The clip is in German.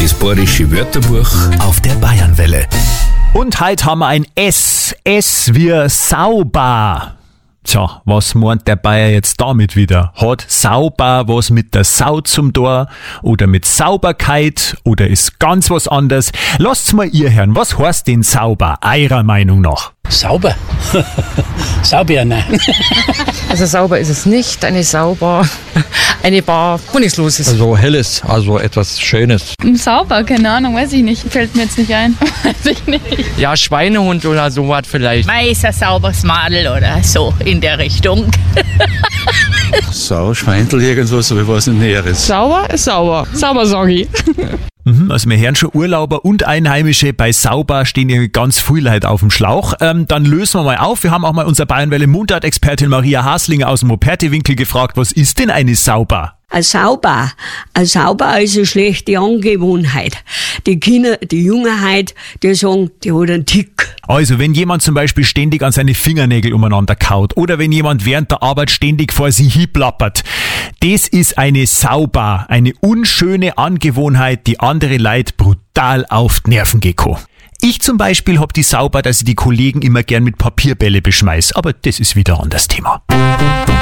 Das bayerische Wörterbuch auf der Bayernwelle. Und heute haben wir ein S. S wie sauber. Tja, was meint der Bayer jetzt damit wieder? Hat sauber was mit der Sau zum Tor oder mit Sauberkeit oder ist ganz was anderes? Lasst's mal ihr hören, was heißt denn sauber, eurer Meinung nach? Sauber? Sauber, nein. Also sauber ist es nicht, eine Bar, wo nichts los ist. Also helles, also etwas Schönes. Sauber, keine Ahnung, weiß ich nicht. Fällt mir jetzt nicht ein. Weiß ich nicht. Ja, Schweinehund oder sowas vielleicht. Meister sauberes Madel oder so in der Richtung. Sau, Schweindel, irgendwas, aber ich weiß nicht Näheres. Sauber ist sauber. Sauber, sag ich. Also wir hören schon, Urlauber und Einheimische, bei sauber stehen ja ganz viel Leute auf dem Schlauch. Dann lösen wir mal auf. Wir haben auch mal unsere Bayernwelle Mundart-Expertin Maria Haslinger aus dem Operti-Winkel gefragt, was ist denn eine Sauber? Ein Sauber ist eine schlechte Angewohnheit. Die Kinder, die Jungheit, die sagen, die hat einen Tick. Also wenn jemand zum Beispiel ständig an seine Fingernägel umeinander kaut oder wenn jemand während der Arbeit ständig vor sie hinplappert, das ist eine Sauber, eine unschöne Angewohnheit, die andere Leute brutal auf die Nerven geht. Ich zum Beispiel hab die Sauber, dass ich die Kollegen immer gern mit Papierbälle beschmeiß, aber das ist wieder ein anderes Thema.